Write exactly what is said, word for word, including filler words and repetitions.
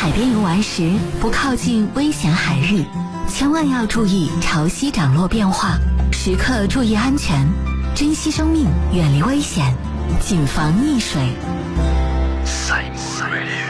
海边游玩时不靠近危险海域，千万要注意潮汐涨落变化，时刻注意安全，珍惜生命，远离危险，谨防溺水。